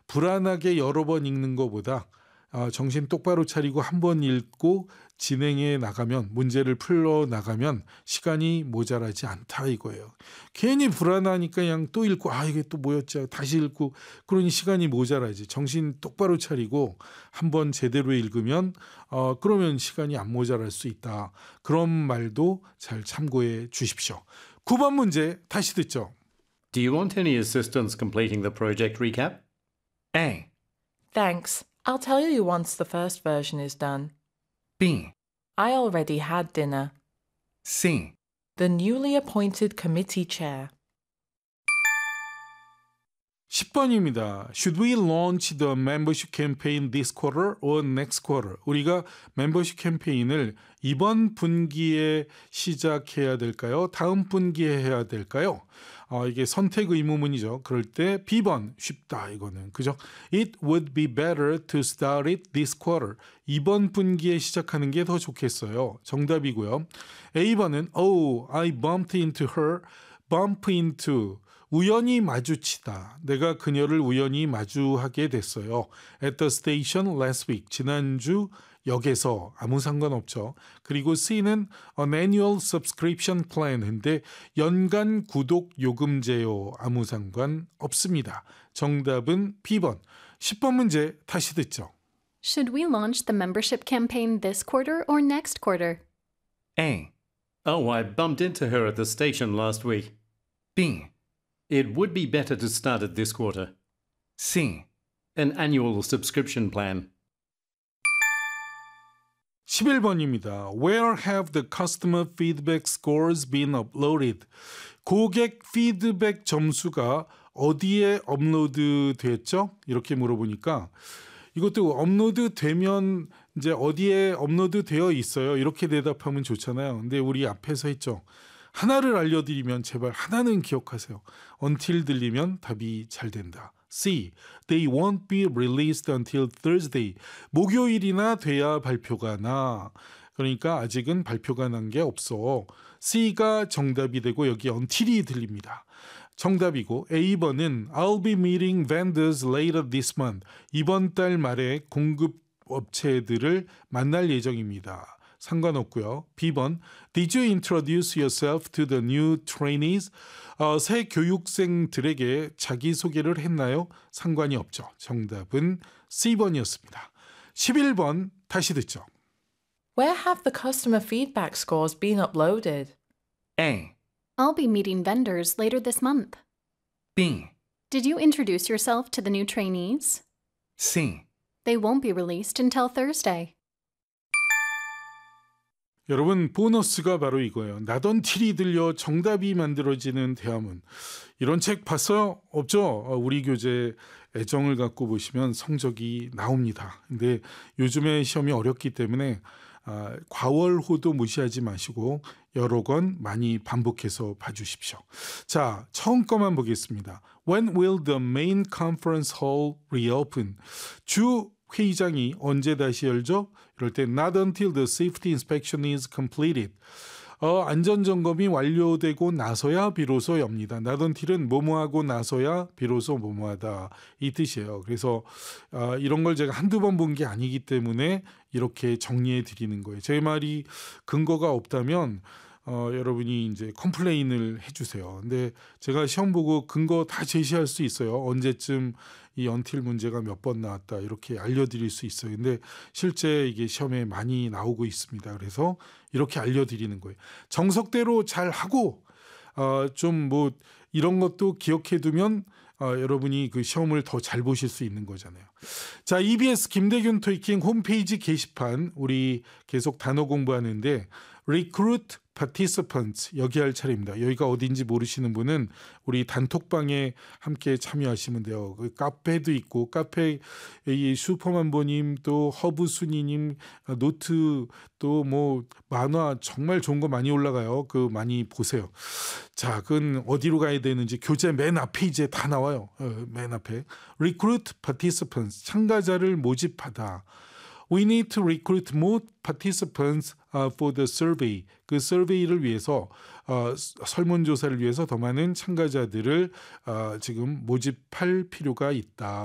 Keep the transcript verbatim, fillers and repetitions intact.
불안하게 여러 번 읽는 것보다 어, 정신 똑바로 차리고 한 번 읽고 진행해 나가면, 문제를 풀어 나가면 시간이 모자라지 않다 이거예요. 괜히 불안하니까 그냥 또 읽고 아 이게 또 뭐였지 다시 읽고 그러니 시간이 모자라지. 정신 똑바로 차리고 한 번 제대로 읽으면 어, 그러면 시간이 안 모자랄 수 있다. 그런 말도 잘 참고해 주십시오. 구 번 문제 다시 듣죠. Do you want any assistance completing the project recap? A. Thanks. I'll tell you once the first version is done. B. I already had dinner. C. The newly appointed committee chair. 십 번입니다. Should we launch the membership campaign this quarter or next quarter? 우리가 멤버십 캠페인을 이번 분기에 시작해야 될까요? 다음 분기에 해야 될까요? 어, 이게 선택 의무문이죠. 그럴 때 B번 쉽다 이거는. 그죠? It would be better to start it this quarter. 이번 분기에 시작하는 게 더 좋겠어요. 정답이고요. A번은 Oh, I bumped into her. bump into. 우연히 마주치다. 내가 그녀를 우연히 마주하게 됐어요. At the station last week. 지난주 역에서. 아무 상관없죠. 그리고 C는 an annual subscription plan인데 연간 구독 요금제요. 아무 상관 없습니다. 정답은 B번. 십 번 문제 다시 듣죠. Should we launch the membership campaign this quarter or next quarter? A. Oh, I bumped into her at the station last week. B. It would be better to start it this quarter. C. An annual subscription plan. 십일 번입니다. Where have the customer feedback scores been uploaded? 고객 피드백 점수가 어디에 업로드 됐죠? 이렇게 물어보니까 이것도 업로드 되면 이제 어디에 업로드 되어 있어요. 이렇게 대답하면 좋잖아요. 근데 우리 앞에서 했죠. 하나를 알려드리면 제발 하나는 기억하세요. Until 들리면 답이 잘 된다. C. They won't be released until Thursday. 목요일이나 돼야 발표가 나. 그러니까 아직은 발표가 난 게 없어. C가 정답이 되고 여기 until이 들립니다. 정답이고 A번은 I'll be meeting vendors later this month. 이번 달 말에 공급 업체들을 만날 예정입니다. 상관없고요. B번 Did you introduce yourself to the new trainees? 어, 새 교육생들에게 자기소개를 했나요? 상관이 없죠. 정답은 C번이었습니다. 십일 번 다시 듣죠. Where have the customer feedback scores been uploaded? A. I'll be meeting vendors later this month. B. Did you introduce yourself to the new trainees? C. They won't be released until Thursday. 여러분 보너스가 바로 이거예요. 나던 틸이 들려 정답이 만들어지는 대화문. 이런 책 봤어요? 없죠? 우리 교재 애정을 갖고 보시면 성적이 나옵니다. 근데 요즘에 시험이 어렵기 때문에 아, 과월호도 무시하지 마시고 여러 권 많이 반복해서 봐주십시오. 자, 처음 거만 보겠습니다. When will the main conference hall reopen? 주 회의장이 언제 다시 열죠? 이럴 때 not until the safety inspection is completed. 어, 안전점검이 완료되고 나서야 비로소 엽니다. not until은 뭐뭐하고 나서야 비로소 뭐뭐하다 이 뜻이에요. 그래서 어, 이런 걸 제가 한두 번 본 게 아니기 때문에 이렇게 정리해 드리는 거예요. 제 말이 근거가 없다면 어, 여러분이 이제 컴플레인을 해주세요. 근데 제가 시험 보고 근거 다 제시할 수 있어요. 언제쯤 이 until 문제가 몇 번 나왔다 이렇게 알려드릴 수 있어요. 근데 실제 이게 시험에 많이 나오고 있습니다. 그래서 이렇게 알려드리는 거예요. 정석대로 잘 하고 어, 좀 뭐 이런 것도 기억해두면 어, 여러분이 그 시험을 더 잘 보실 수 있는 거잖아요. 자, 이비에스 김대균 토익킹 홈페이지 게시판 우리 계속 단어 공부하는데 Recruit Participants 여기 할 차례입니다. 여기가 어딘지 모르시는 분은 우리 단톡방에 함께 참여하시면 돼요. 그 카페도 있고 카페 이 슈퍼만보님 또 허브순이님 노트 또 뭐 만화 정말 좋은 거 많이 올라가요. 그 많이 보세요. 자, 그건 어디로 가야 되는지 교재 맨 앞에 이제 다 나와요. 어, 맨 앞에 Recruit Participants 참가자를 모집하다. We need to recruit more participants uh, for the survey. 그 서베이를 위해서 어, 설문조사를 위해서 더 많은 참가자들을 어, 지금 모집할 필요가 있다.